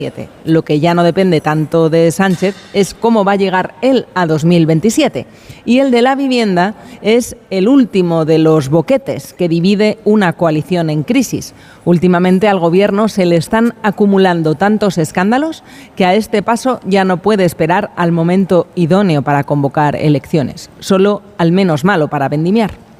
Lo que ya no depende tanto de Sánchez es cómo va a llegar él a 2027. Y el de la vivienda es el último de los boquetes que divide una coalición en crisis. Últimamente al Gobierno se le están acumulando tantos escándalos que a este paso ya no puede esperar al momento idóneo para convocar elecciones, solo al menos malo para vendimiar.